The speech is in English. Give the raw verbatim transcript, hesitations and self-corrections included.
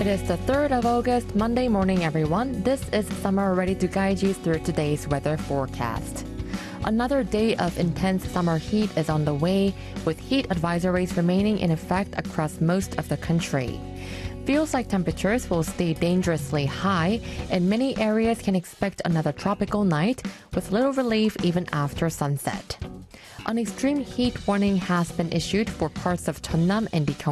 It is the third of August, Monday morning, everyone. This is Summer, ready to guide you through today's weather forecast. Another day of intense summer heat is on the way, with heat advisories remaining in effect across most of the country. Feels like temperatures will stay dangerously high, and many areas can expect another tropical night, with little relief even after sunset. An extreme heat warning has been issued for parts of Cheonnam and the